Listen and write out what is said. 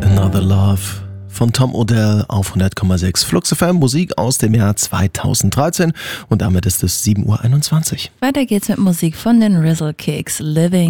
Another Love von Tom Odell auf 100,6 Flux FM, Musik aus dem Jahr 2013 und damit ist es 7:21 Uhr. Weiter geht's mit Musik von den Rizzle Kicks, Living